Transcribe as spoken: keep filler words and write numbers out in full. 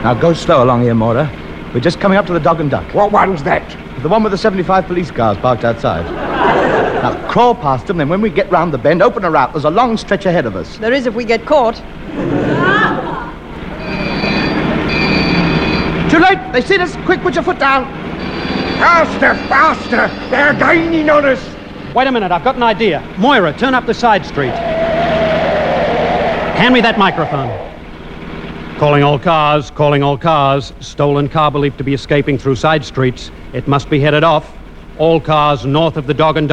Now go slow along here, Mora. We're just coming up to the Dog and Duck. What one's that? The one with the seventy-five police cars parked outside. Now, crawl past them, then when we get round the bend, open her out. There's a long stretch ahead of us. There is if we get caught. Too late! They've seen us! Quick, put your foot down! Faster, faster! They're gaining on us! Wait a minute, I've got an idea. Moira, turn up the side street. Hand me that microphone. Calling all cars, calling all cars. Stolen car believed to be escaping through side streets. It must be headed off. All cars north of the Dog and Duck.